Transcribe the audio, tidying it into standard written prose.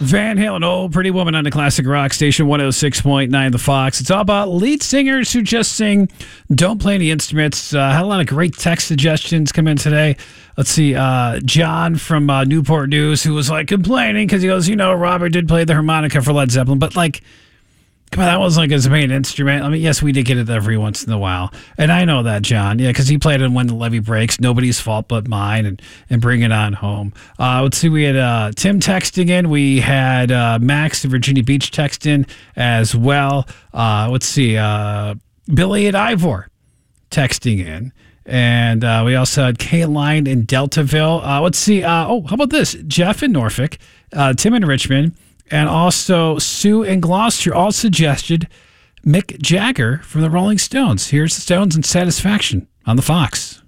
Van Halen, Oh Pretty Woman on the Classic Rock Station 106.9 The Fox. It's all about lead singers who just sing, don't play any instruments. Had a lot of great text suggestions come in today. Let's see, John from Newport News, who was like complaining because he goes, Robert did play the harmonica for Led Zeppelin, but like, come on, that was like his main instrument. I mean, yes, we did get it every once in a while. And I know that, John. Yeah, because he played it When the Levee Breaks, Nobody's Fault But Mine, and Bring It On Home. Let's see, we had Tim texting in. We had Max in Virginia Beach text in as well. Let's see, Billy at Ivor texting in. And we also had Kayline in Deltaville. Let's see. How about this? Jeff in Norfolk, Tim in Richmond, and also Sue in Gloucester all suggested Mick Jagger from the Rolling Stones. Here's the Stones and Satisfaction on the Fox.